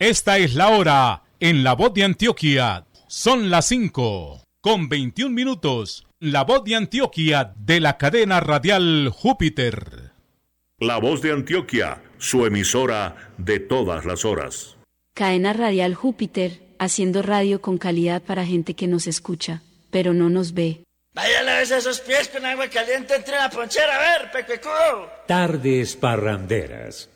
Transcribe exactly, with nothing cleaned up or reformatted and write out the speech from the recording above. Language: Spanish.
Esta es la hora en La Voz de Antioquia. Son las cinco con veintiún minutos. La Voz de Antioquia de la cadena radial Júpiter. La Voz de Antioquia, su emisora de todas las horas. Cadena radial Júpiter, haciendo radio con calidad para gente que nos escucha, pero no nos ve. Vaya a lavarse esos pies con agua caliente entre la ponchera, a ver, pecuecudo. Tardes parranderas.